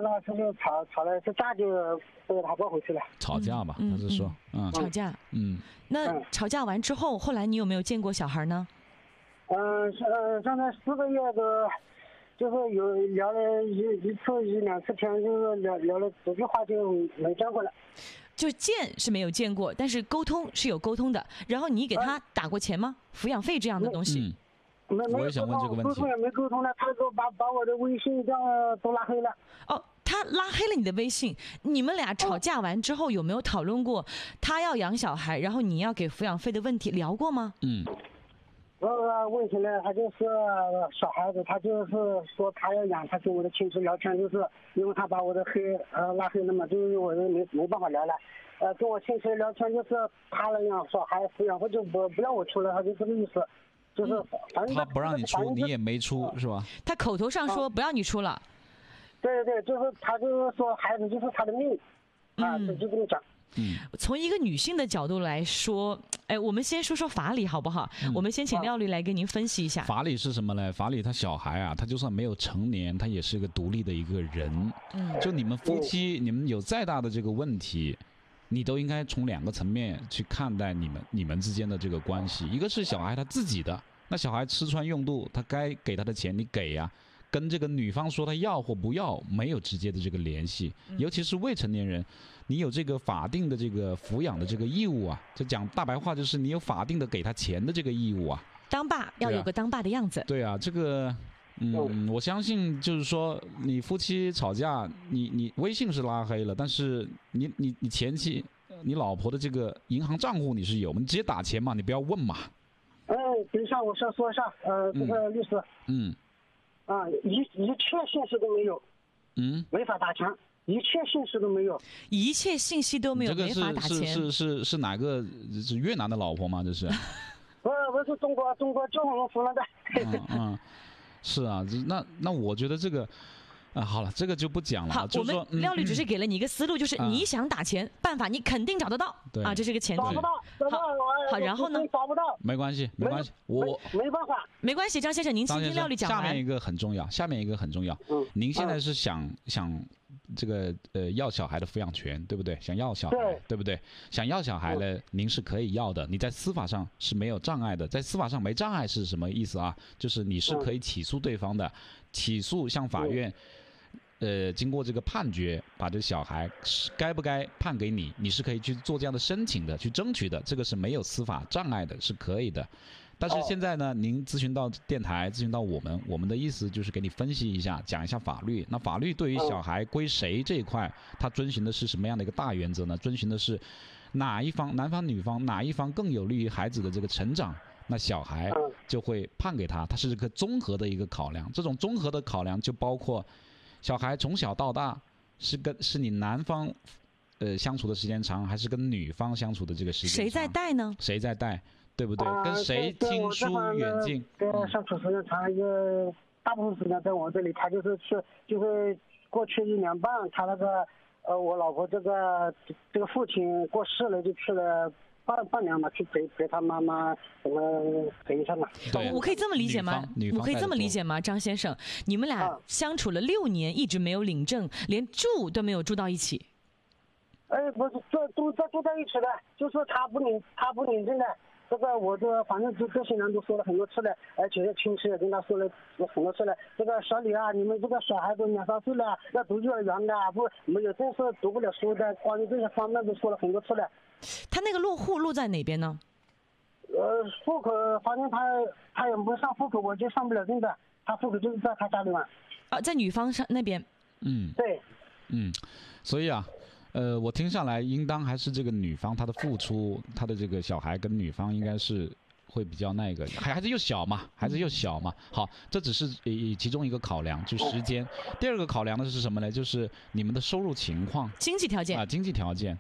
了，他就吵了，这架就被他抱回去了。 吵架吧，他是说， 吵架。 嗯， 那吵架完之后，后来你有没有见过小孩呢？ 现在4个月的，就是有聊了一次2次天，就是聊了几句话就没见过了。 就见是没有见过，但是沟通是有沟通的。然后你给他打过钱吗？抚养费这样的东西？ 我也想问这个问题。 沟通也没沟通了，他就把我的微信这样都拉黑了。 哦，他拉黑了你的微信。你们俩吵架完之后有没有讨论过他要养小孩，然后你要给抚养费的问题聊过吗？ 问题呢，他就是小孩子，他就是说他要养，他跟我的亲戚聊天，就是因为他把我的拉黑了嘛，就是我没办法聊了。跟我亲戚聊天就是他来养小孩，抚养费就不要我出了，他就这个意思。就是反正他不让你出，你也没出，是吧？ 他口头上说不要你出了。 对，就是他就是说孩子就是他的命啊，就这么讲。 从一个女性的角度来说，我们先说说法理好不好？我们先请廖律来给您分析一下。 法理是什么呢？法理他小孩啊，他就算没有成年，他也是个独立的一个人。就你们夫妻，你们有再大的这个问题，你都应该从2个层面去看待你们之间的这个关系。一个是小孩他自己的，那小孩吃穿用度，他该给他的钱你给呀，跟这个女方说他要或不要没有直接的这个联系。尤其是未成年人，你有这个法定的这个抚养的这个义务啊，就讲大白话就是你有法定的给他钱的这个义务啊。 当爸要有个当爸的样子。 对啊，这个我相信就是说你夫妻吵架，你微信是拉黑了，但是你前妻你老婆的这个银行账户你是有吗？你直接打钱嘛，你不要问嘛。 等一下我先说一下，这个律师，一切信息都没有，没法打钱，一切信息都没有， 一切信息都没有，没法打钱。 是哪个？是越南的老婆吗？这是？ 不是中国就我们湖南的。 是啊，那我觉得这个。好了，这个就不讲了。 好， 就是说我们廖律只是给了你一个思路，就是你想打钱，办法你肯定找得到啊，这是个前提。 找不到。 好，然后呢？ 找不到。 没关系，我没办法。 没关系，张先生，您倾听廖律讲完。 下面一个很重要。您现在是想这个要小孩的抚养权，对不对？想要小孩，对不对？想要小孩呢，您是可以要的，你在司法上是没有障碍的。在司法上没障碍是什么意思啊？就是你是可以起诉对方的，起诉向法院。经过这个判决，把这小孩该不该判给你，你是可以去做这样的申请的，去争取的，这个是没有司法障碍的，是可以的。但是现在呢，您咨询到电台，咨询到我们的意思就是给你分析一下，讲一下法律。那法律对于小孩归谁这一块，它遵循的是什么样的一个大原则呢？遵循的是哪一方，男方女方哪一方更有利于孩子的这个成长，那小孩就会判给他，它是一个综合的一个考量。这种综合的考量就包括小孩从小到大是你男方相处的时间长，还是跟女方相处的这个时间长？ 谁在带呢？ 谁在带，对不对？跟谁亲疏远近？ 相处时间长，一个大部分时间在我这里，他就是过去1年半，他那个我老婆这个父亲过世了，就去了半年嘛，去陪他妈妈怎么陪一下嘛。 我可以这么理解吗？我可以这么理解吗？张先生，你们俩相处了6年，一直没有领证，连住都没有住到一起。 不是，都住在一起的，就说他不领证的。这个我反正这些人都说了很多次了，而且亲戚也跟他说了很多次了。这个小李啊，你们这个小孩子2、3岁了，要读幼儿园的，没有正式读不了书的，关于这些方面都说了很多次了。 他那个落户落在哪边呢？ 户口，反正他也没上户口，我就上不了证的。他户口就是在他家里嘛。 在女方那边。 对。 所以啊。我听下来，应当还是这个女方她的付出，她的这个小孩跟女方应该是会比较那个，孩子又小嘛。好，这只是其中一个考量，就时间。第二个考量的是什么呢？就是你们的收入情况、 经济条件。 经济条件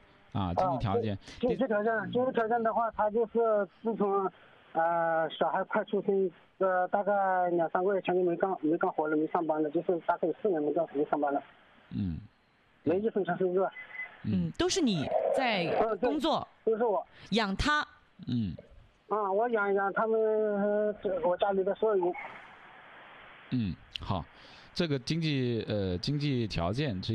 的话，他就是自从小孩快出生，大概2、3个月前就没干活了，没上班了，就是大概4年没上班了。没1分钱收入。 都是你在工作， 都是我养他。 我养他们，我家里的所有人。 好，这个经济条件